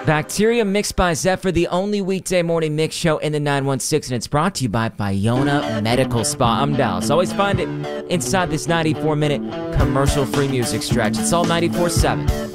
Bacteria mixed by Zephyr, the only weekday morning mix show in the 916, and it's brought to you by Bayona Medical Spa. I'm Dallas. Always find it inside this 94-minute commercial-free music stretch. It's all 94.7.